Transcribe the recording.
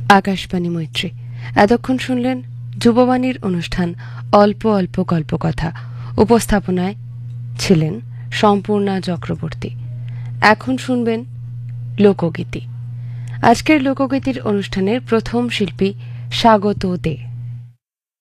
আকাশবাণী মৈত্রী। এতক্ষণ শুনলেন যুববাণীর অনুষ্ঠান অল্প অল্প গল্পকথা। উপস্থাপনায় ছিলেন সম্পূর্ণা চক্রবর্তী। এখন শুনবেন লোকগীতি। আজকের লোকগীতির অনুষ্ঠানের প্রথম শিল্পী স্বাগত দে।